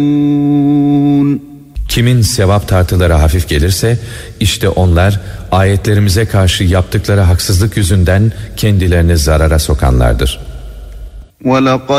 Kimin sevap tartıları hafif gelirse işte onlar ayetlerimize karşı yaptıkları haksızlık yüzünden kendilerini zarara sokanlardır.